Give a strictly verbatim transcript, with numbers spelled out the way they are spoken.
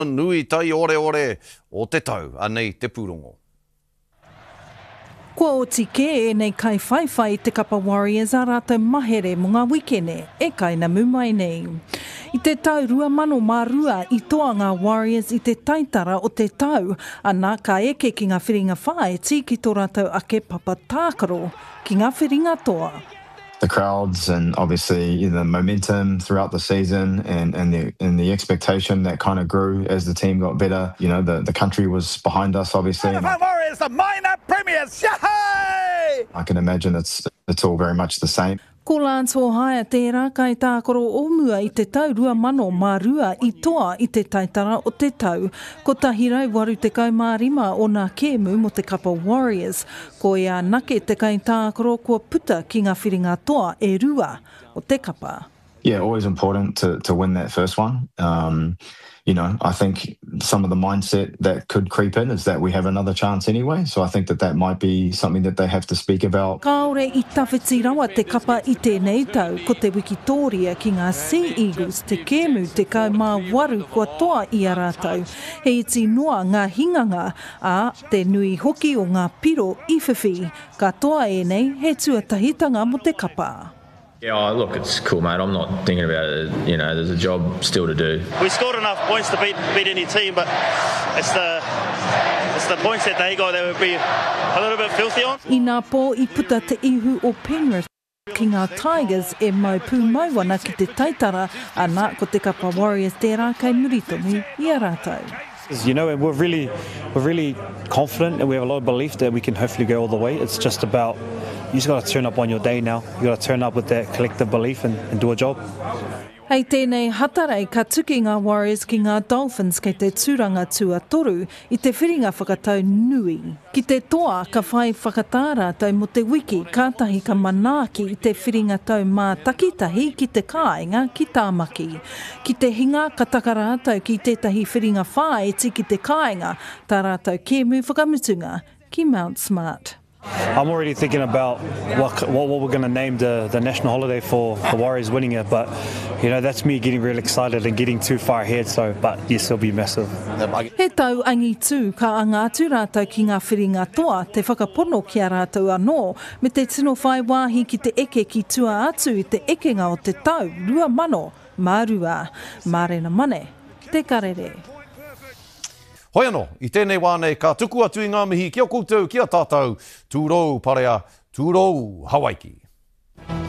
Nui tai ore ore o te tau, anei te pūrongo. Kua o tike e nei kai whaiwhai te Kapa Warriors a rātou mahere mo ngā wikene e kai na mumai nei. I te tau rua mano mā rua i toa ngā Warriors i te taitara o te tau, ana ka eke ki ngā whiringa whae ti ki tō rātou ake papa tākaro ki ngā whiringa toa. The crowds and obviously you know, the momentum throughout the season and, and, the, and the expectation that kind of grew as the team got better. You know, the, the country was behind us, obviously. Kapa Warriors, the minor premiers, yahey! I can imagine it's, it's all very much the same. Ko Lance Hohaia tērā kai tākoro o mua i te tau rua mano mā rua i toa i te taitara o te tau. Ko tahirau waru te kai mā rima o ngā kēmu mo te Kapa Warriors. Ko ia nake te kai tākoro kua puta ki ngā whiringa toa e rua o te kapa. Yeah, always important to, to win that first one. Um, you know, I think some of the mindset that could creep in is that we have another chance anyway. So I think that that might be something that they have to speak about. Kāore i tawhiti rawa te kapa i tēnei tau, ko te Wikitoria ki ngā Sea Eagles, te kēmu te kau mā waru kua toa i a rātau. He iti noa ngā hinganga, a te nui hoki o ngā piro i whiwhi. Ka toa e nei, he tuatahitanga mo te kapa. Yeah, oh, look, it's cool, mate. I'm not thinking about it. You know, there's a job still to do. We scored enough points to beat beat any team, but it's the it's the points that they got that would be a little bit filthy on. I ngā pō i puta te ihu o Penrith ki ngā Tigers e mau pū mauana ki te taitara, ana ko te Kapa Warriors tērā kai muritonu i a rātau. You know, we're really, we're really confident and we have a lot of belief that we can hopefully go all the way. It's just about, you just got to turn up on your day now. You got to turn up with that collective belief and, and do a job. Hei tēnei hatarei ka tuki ngā Warriors ki ngā Dolphins kei te tūranga tua toru i te whiringa whakatau nui. Ki te toa ka whai whakatāra tau mo te wiki kātahi ka manaaki i te whiringa tau mā takitahi ki te kāinga ki tāmaki. Ki te hinga ka takara tau ki tētahi whiringa whae ti ki te kāinga tā rātau kēmu whakamutunga ki Mount Smart. I'm already thinking about what what, what we're going to name the, the national holiday for the Warriors winning it, but you know that's me getting really excited and getting too far ahead. So, but yes, it'll be massive. He tau angi tū ka angātu rātau ki ngā whiringa toa te whakapono ki a rātau anō me te tino whai wāhi ki te eke ki tua atu i te ekenga o te tau rua mano mārua mārena mane te karere. Hoi anō, i tēnei wānei ka tuku atu i ngā mihi kia koutou, kia tātou, tūrou parea, tūrou Hawaiki.